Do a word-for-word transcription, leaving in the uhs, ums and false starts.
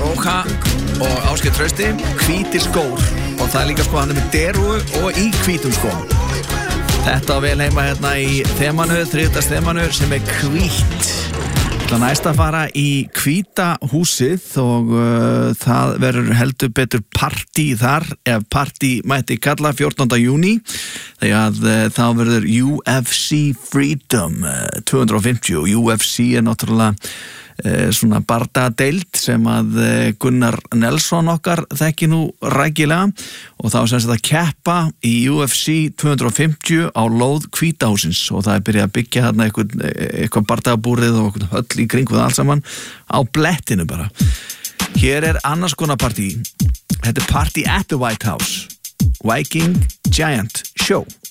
Rocha og Ásgeir Trausti, hvítir skór og það er líka sko hann er með derúu og í hvítum skóm. Þetta á vel heima hérna í þemanu, þriðjudags þemanu sem er hvít. Það er næst að fara í hvíta húsið og uh, það verður heldur betur partí þar, ef partí mætti kalla fjórtánda júní, þegar að uh, þá verður U F C Freedom uh, tvö hundruð og fimmtíu. U F C er náttúrulega uh, svona bardadeild sem að uh, Gunnar Nelson okkar þekki nú rækilega og þá sem þetta keppa í U F C tvö hundruð og fimmtíu á lóð hvíta húsins og það er byrjað að byggja þarna eitthvað, eitthvað bardagabúrið og höll í kring við alls saman á blettinu bara. Hér er annars konar partí. Þetta er Party at the White House. Viking Giant Show.